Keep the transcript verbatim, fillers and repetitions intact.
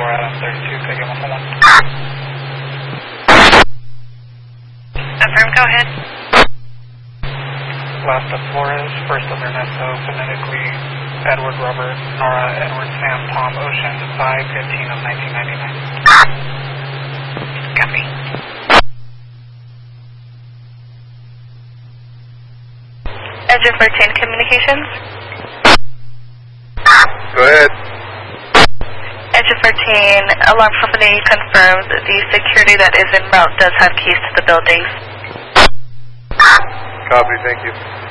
four out on thirty-two, could you one one one? Affirm, go ahead. Last of Flores, first of Ernesto, phonetically Edward, Robert, Nora, Edward, Sam, Tom, Ocean, five fifteen of nineteen ninety-nine. Copy. Engine fourteen, communications. Go ahead. Engine fourteen, alarm company confirms the security that is en route does have keys to the buildings. Copy, thank you.